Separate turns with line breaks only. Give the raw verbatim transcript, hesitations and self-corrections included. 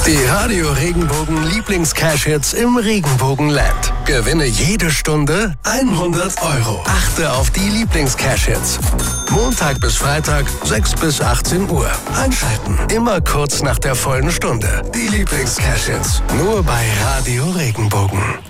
Die Radio Regenbogen Lieblings-Cash-Hits im Regenbogenland. Gewinne jede Stunde hundert Euro. Achte auf die Lieblings-Cash-Hits. Montag bis Freitag, sechs bis achtzehn Uhr. Einschalten. Immer kurz nach der vollen Stunde. Die Lieblings-Cash-Hits. Nur bei Radio Regenbogen.